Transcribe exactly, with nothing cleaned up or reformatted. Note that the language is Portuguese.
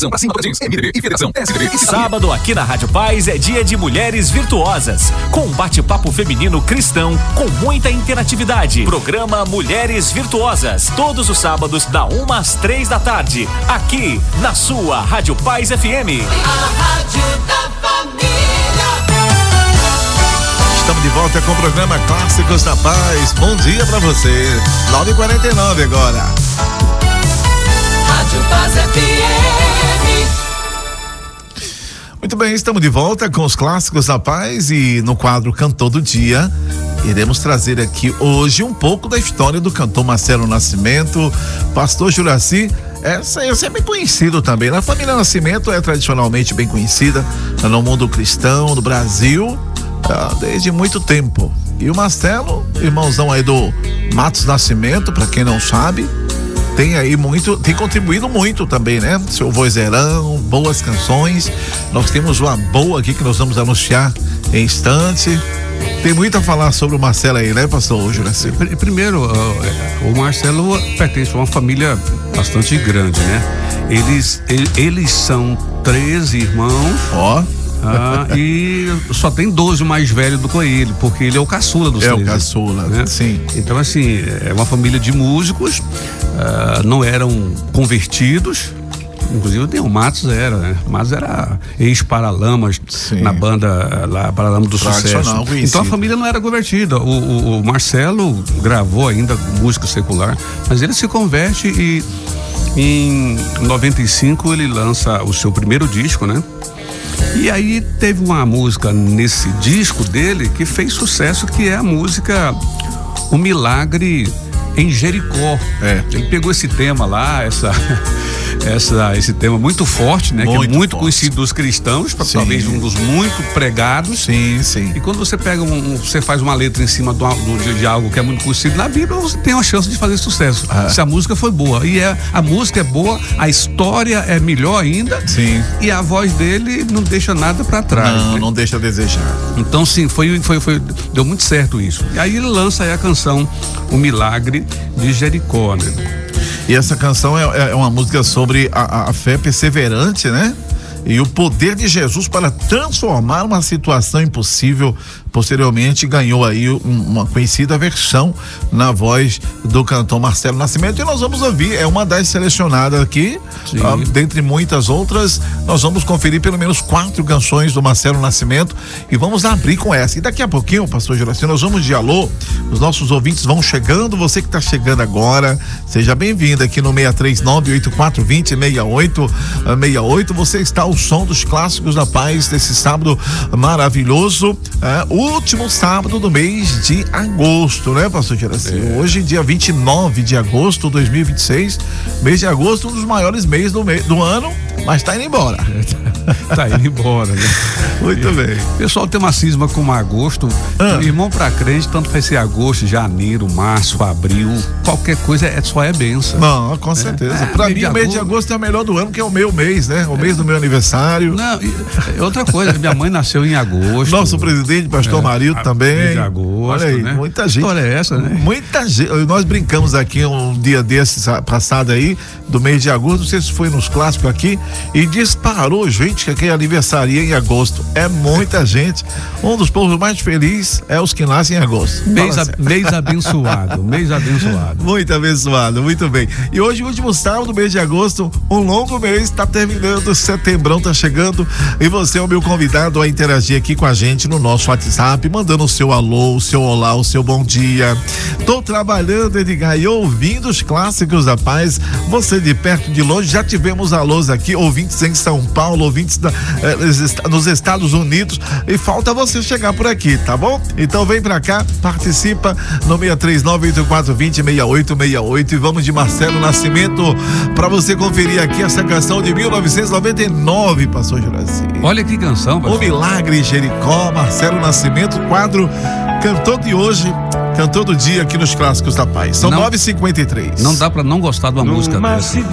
Federação, acima Tocantins, M D B e Federação, S D B e Sábado aqui na Rádio Paz é dia de Mulheres Virtuosas, com um bate-papo feminino cristão com muita interatividade. Programa Mulheres Virtuosas, todos os sábados da uma às três da tarde, aqui na sua Rádio Paz F M. A Rádio da Família. Estamos de volta com o programa Clássicos da Paz. Bom dia pra você. nove e quarenta e nove agora. Rádio Paz F M. Muito bem, estamos de volta com os Clássicos da Paz e no quadro Cantor do Dia iremos trazer aqui hoje um pouco da história do cantor Marcelo Nascimento. Pastor Juraci, essa é bem conhecido também. A família Nascimento é tradicionalmente bem conhecida no mundo cristão do Brasil desde muito tempo. E o Marcelo, irmãozão aí do Matos Nascimento, para quem não sabe, tem aí muito, tem contribuído muito também, né? Seu vozeirão, boas canções. Nós temos uma boa aqui que nós vamos anunciar em instante. Tem muito a falar sobre o Marcelo aí, né, pastor Juraci? Primeiro, uh, o Marcelo pertence a uma família bastante grande, né? Eles, eles são treze irmãos. Ó. Oh. Ah, e só tem doze mais velho do que ele, porque ele é o caçula dos É treze, o caçula, né? Sim. Então, assim, é uma família de músicos, uh, não eram convertidos. Inclusive o Matos era, né? Matos era ex-Paralamas na banda lá, Paralamas do Sucesso. Então a família não era convertida. O, o, o Marcelo gravou ainda música secular, mas ele se converte e em noventa e cinco ele lança o seu primeiro disco, né? E aí teve uma música nesse disco dele que fez sucesso, que é a música O Milagre em Jericó. É. Ele pegou esse tema lá, essa, essa, esse tema muito forte, né? Muito que é muito forte. Conhecido dos cristãos, talvez um dos muito pregados. Sim, sim. E quando você pega um, você faz uma letra em cima do, do, de algo que é muito conhecido na Bíblia, você tem uma chance de fazer sucesso. Ah. Se a música foi boa. E é, a música é boa, a história é melhor ainda. Sim. E a voz dele não deixa nada pra trás. Não, né? não deixa a desejar. Então, sim, foi, foi, foi, deu muito certo isso. E aí ele lança aí a canção O Milagre de Jericó, né? E essa canção é, é uma música sobre a, a fé perseverante, né? E o poder de Jesus para transformar uma situação impossível. Posteriormente ganhou aí um, uma conhecida versão na voz do cantor Marcelo Nascimento, e nós vamos ouvir, é uma das selecionadas aqui, ah, dentre muitas outras. Nós vamos conferir pelo menos quatro canções do Marcelo Nascimento e vamos abrir com essa. E daqui a pouquinho, pastor Juraci, nós vamos de alô, os nossos ouvintes vão chegando. Você que está chegando agora, seja bem-vindo aqui no seis três nove, oito quatro dois zero, seis oito seis oito. Você está ao som dos Clássicos da Paz desse sábado maravilhoso, é, último sábado do mês de agosto, né, pastor Juraci? É. Hoje, dia vinte e nove de agosto de dois mil e vinte e seis, mês de agosto, um dos maiores meses do, me- do ano, mas tá indo embora. Tá indo embora, né? Muito e, bem. O pessoal tem uma cisma com agosto. Ah. Irmão, pra crente, tanto vai ser agosto, janeiro, março, abril, qualquer coisa é, só é benção. Não, com certeza. É, pra mim, o mês de agosto é o melhor do ano, que é o meu mês, né? O é. mês do meu aniversário. Não, e, outra coisa, minha mãe nasceu em agosto. Nosso presidente, pastor é, Marildo, também. Mês de agosto, olha aí, né? Muita gente. Que história é essa, né? Muita gente. Nós brincamos aqui um dia desses passado aí, do mês de agosto, não sei se foi nos clássicos aqui, e disparou gente que é aniversaria em agosto. É muita gente. Um dos povos mais felizes é os que nascem em agosto. Mês, a, mês abençoado, mês abençoado. Muito abençoado, muito bem. E hoje, último sábado, mês de agosto, um longo mês, tá terminando, setembrão tá chegando, e você é o meu convidado a interagir aqui com a gente no nosso WhatsApp, mandando o seu alô, o seu olá, o seu bom dia. Tô trabalhando, Edgar, e ouvindo os Clássicos da Paz. Você de perto, de longe, já tivemos alôs aqui, ouvintes em São Paulo, ouvintes da, eh, nos Estados Unidos, e falta você chegar por aqui, tá bom? Então vem pra cá, participa no seis três nove, oito quatro dois zero, seis oito seis oito, e vamos de Marcelo Nascimento pra você conferir aqui essa canção de mil novecentos e noventa e nove, pastor Juraci. Olha que canção, pastor. O Milagre em Jericó, Marcelo Nascimento, quadro Cantor de hoje, Cantor do Dia aqui nos Clássicos da Paz. São nove e cinquenta e três. Não dá pra não gostar de uma música dessa.